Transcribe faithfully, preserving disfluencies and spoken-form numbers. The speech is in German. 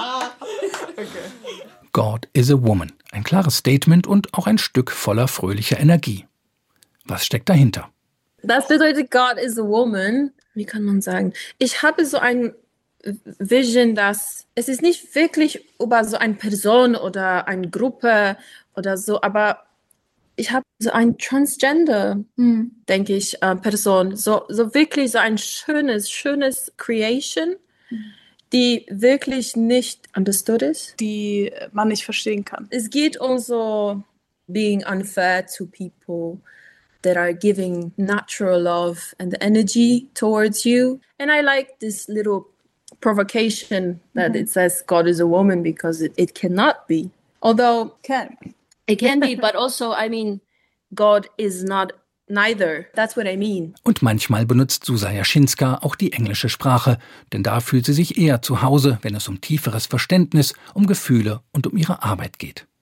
God is a woman. Ein klares Statement und auch ein Stück voller fröhlicher Energie. Was steckt dahinter? Das bedeutet, God is a woman. Wie kann man sagen? Ich habe so ein Vision, dass es ist nicht wirklich über so eine Person oder eine Gruppe oder so, aber ich habe so ein Transgender, hm, denke ich, äh, Person. So, so wirklich so ein schönes, schönes Creation, die wirklich nicht understood ist. Die man nicht verstehen kann. Es geht um so being unfair to people that are giving natural love and energy towards you. And I like this little provocation that mm-hmm. it says God is a woman because it, it cannot be. Although can be. It can be, but also, I mean, God is not neither. That's what I mean. Und manchmal benutzt Zsuzsa Jaschinska auch die englische Sprache, denn da fühlt sie sich eher zu Hause, wenn es um tieferes Verständnis, um Gefühle und um ihre Arbeit geht.